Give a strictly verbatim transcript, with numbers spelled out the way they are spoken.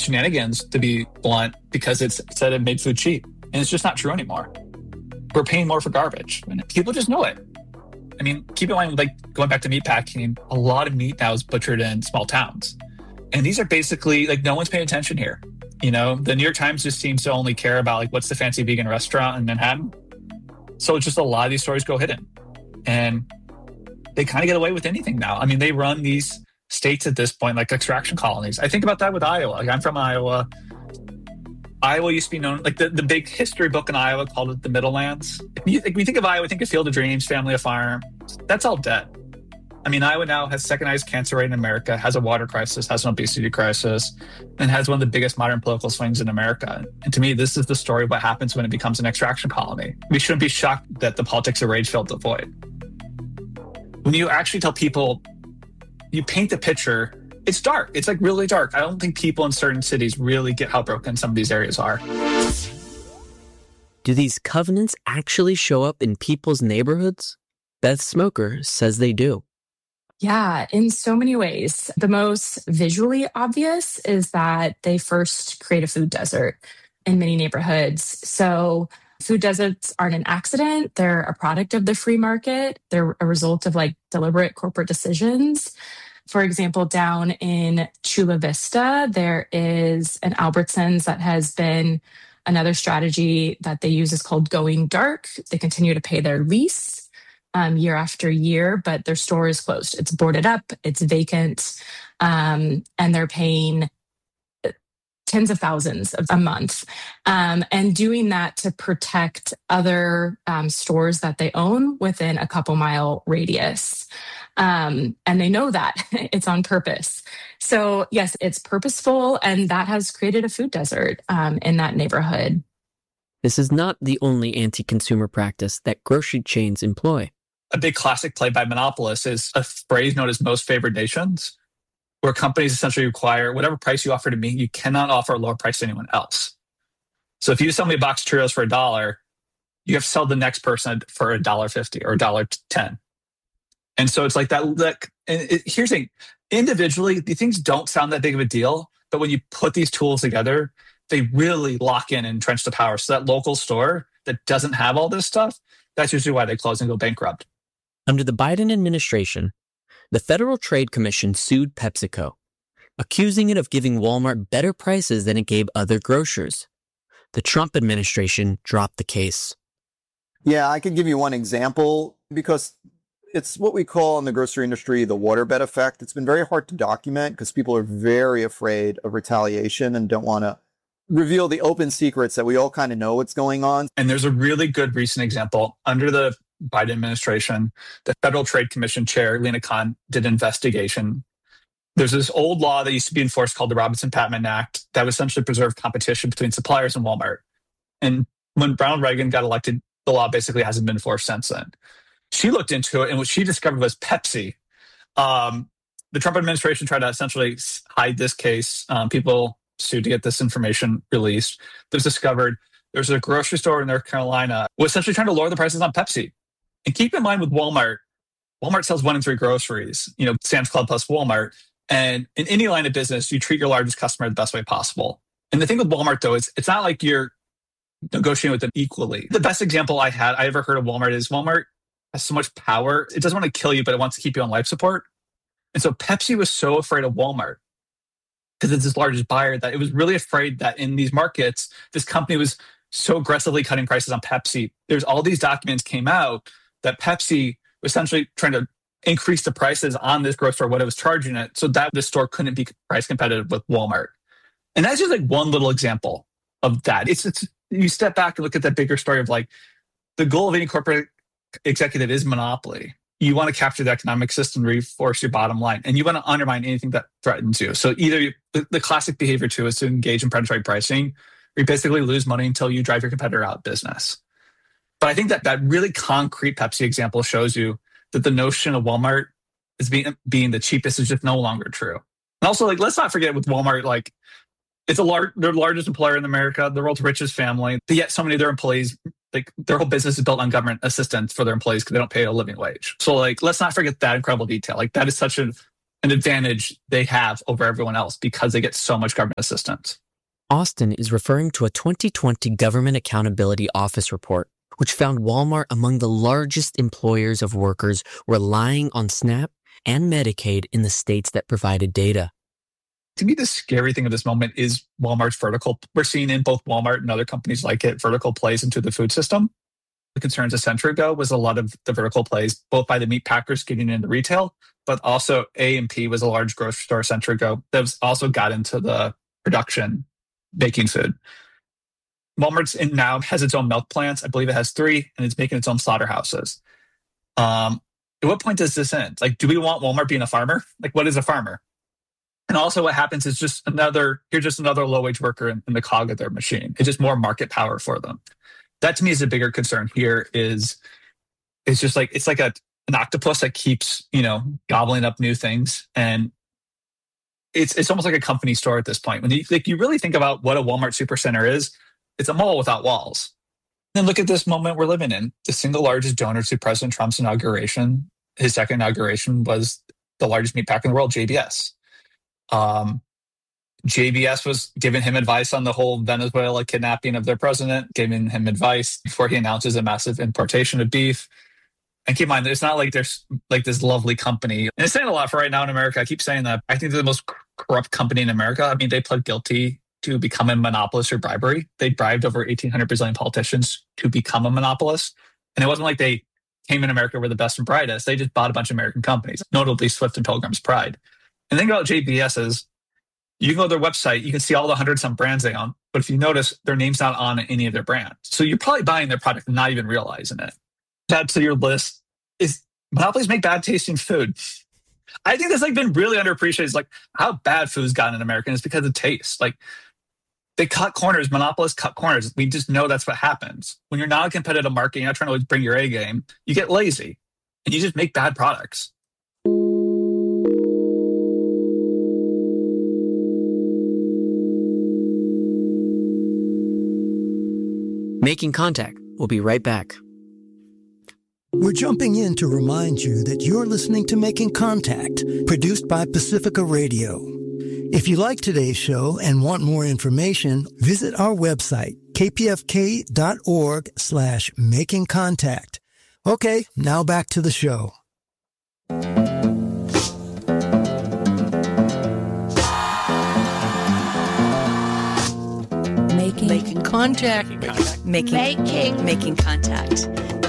shenanigans, to be blunt, because it's it said it made food cheap. And it's just not true anymore. We're paying more for garbage. And people just know it. I mean, keep in mind, like going back to meat packing, a lot of meat now is butchered in small towns. And these are basically like, no one's paying attention here. You know, the New York Times just seems to only care about like, what's the fancy vegan restaurant in Manhattan? So it's just a lot of these stories go hidden. And they kind of get away with anything now. I mean, they run these states at this point like extraction colonies. I think about that with Iowa. Like, I'm from Iowa. Iowa used to be known, like the, the big history book in Iowa called it the Middlelands. If you, like, we think of Iowa, think of Field of Dreams, Family of Farm. That's all dead. I mean, Iowa now has second highest cancer rate in America, has a water crisis, has an obesity crisis, and has one of the biggest modern political swings in America. And to me, this is the story of what happens when it becomes an extraction colony. We shouldn't be shocked that the politics of rage filled the void. When you actually tell people, you paint the picture, it's dark. It's like really dark. I don't think people in certain cities really get how broken some of these areas are. Do these covenants actually show up in people's neighborhoods? Beth Smoker says they do. Yeah, in so many ways. The most visually obvious is that they first create a food desert in many neighborhoods. So food deserts aren't an accident. They're a product of the free market. They're a result of like deliberate corporate decisions. For example, down in Chula Vista, there is an Albertsons that has been another strategy that they use is called going dark. They continue to pay their lease um, year after year, but their store is closed. It's boarded up, it's vacant, um, and they're paying tens of thousands a month. Um, and doing that to protect other um, stores that they own within a couple mile radius. Um, and they know that it's on purpose. So yes, it's purposeful, and that has created a food desert um, in that neighborhood. This is not the only anti-consumer practice that grocery chains employ. A big classic play by monopolists is a phrase known as most favored nations, where companies essentially require whatever price you offer to me, you cannot offer a lower price to anyone else. So if you sell me a box of Cheerios for a dollar, you have to sell the next person for a dollar fifty or a dollar ten. And so it's like that. That and it, here's the thing: individually, the things don't sound that big of a deal, but when you put these tools together, they really lock in and entrench the power. So that local store that doesn't have all this stuff, that's usually why they close and go bankrupt. Under the Biden administration, the Federal Trade Commission sued PepsiCo, accusing it of giving Walmart better prices than it gave other grocers. The Trump administration dropped the case. Yeah, I could give you one example because it's what we call in the grocery industry the waterbed effect. It's been very hard to document because people are very afraid of retaliation and don't want to reveal the open secrets that we all kind of know what's going on. And there's a really good recent example. Under the Biden administration, the Federal Trade Commission chair, Lina Khan, did an investigation. There's this old law that used to be enforced called the Robinson-Patman Act that would essentially preserve competition between suppliers and Walmart. And when Ronald Reagan got elected, the law basically hasn't been enforced since then. She looked into it, and what she discovered was Pepsi. Um, the Trump administration tried to essentially hide this case. Um, people sued to get this information released. It was discovered there's a grocery store in North Carolina was essentially trying to lower the prices on Pepsi. And keep in mind with Walmart, Walmart sells one in three groceries, you know, Sam's Club plus Walmart. And in any line of business, you treat your largest customer the best way possible. And the thing with Walmart, though, is it's not like you're negotiating with them equally. The best example I had, I ever heard of Walmart is Walmart has so much power. It doesn't want to kill you, but it wants to keep you on life support. And so Pepsi was so afraid of Walmart because it's its largest buyer that it was really afraid that in these markets, this company was so aggressively cutting prices on Pepsi. There's all these documents came out that Pepsi was essentially trying to increase the prices on this grocery store, what it was charging it, so that the store couldn't be price competitive with Walmart. And that's just like one little example of that. It's, it's you step back and look at that bigger story of like the goal of any corporate executive is monopoly. You want to capture the economic system, reinforce your bottom line, and you want to undermine anything that threatens you. So either you, the, the classic behavior too is to engage in predatory pricing, where you basically lose money until you drive your competitor out of business. But I think that that really concrete Pepsi example shows you that the notion of Walmart as being being the cheapest is just no longer true. And also, like, let's not forget with Walmart, like, it's a large, they're the largest employer in America, the world's richest family, but yet so many of their employees, like, their whole business is built on government assistance for their employees because they don't pay a living wage. So, like, let's not forget that incredible detail. Like, that is such an an advantage they have over everyone else because they get so much government assistance. Austin is referring to a twenty twenty Government Accountability Office report, which found Walmart among the largest employers of workers relying on SNAP and Medicaid in the states that provided data. To me, the scary thing of this moment is Walmart's vertical. We're seeing in both Walmart and other companies like it, vertical plays into the food system. The concerns a century ago was a lot of the vertical plays, both by the meat packers getting into retail, but also A and P was a large grocery store a century ago that was also got into the production, making food. Walmart's in now has its own milk plants. I believe it has three, and it's making its own slaughterhouses. Um, at what point does this end? Like, do we want Walmart being a farmer? Like, what is a farmer? And also what happens is just another, you're just another low-wage worker in, in the cog of their machine. It's just more market power for them. That to me is a bigger concern here is it's just like, it's like a, an octopus that keeps, you know, gobbling up new things. And it's it's almost like a company store at this point. When you, like, you really think about what a Walmart Supercenter is, it's a mall without walls. Then look at this moment we're living in. The single largest donor to President Trump's inauguration, his second inauguration, was the largest meat packer in the world, J B S. Um, J B S was giving him advice on the whole Venezuela kidnapping of their president, giving him advice before he announces a massive importation of beef. And keep in mind, it's not like there's like this lovely company. And it's saying a lot for right now in America. I keep saying that. I think they're the most corrupt company in America. I mean, they pled guilty to become a monopolist or bribery. They bribed over eighteen hundred Brazilian politicians to become a monopolist. And it wasn't like they came in America were the best and brightest. They just bought a bunch of American companies, notably Swift and Pilgrim's Pride. And the thing about J B S is you can go to their website, you can see all the hundred some brands they own. But if you notice, their name's not on any of their brands. So you're probably buying their product and not even realizing it. Add to your list is monopolies make bad tasting food. I think that's like been really underappreciated. It's like how bad food's gotten in America is because of taste. Like they cut corners, monopolists cut corners. We just know that's what happens. When you're not a competitive market, you're not trying to always bring your A game, you get lazy and you just make bad products. Making Contact. We'll be right back. We're jumping in to remind you that you're listening to Making Contact, produced by Pacifica Radio. If you like today's show and want more information, visit our website, kpfk.org slash making contact. Okay, now back to the show. Making, making contact. Making, making, making contact.